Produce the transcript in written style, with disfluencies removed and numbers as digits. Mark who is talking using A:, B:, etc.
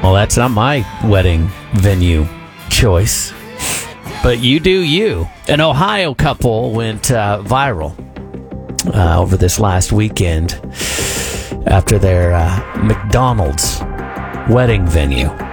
A: Well, that's not my wedding venue choice, but you do you. An Ohio couple went viral over this last weekend after their McDonald's wedding venue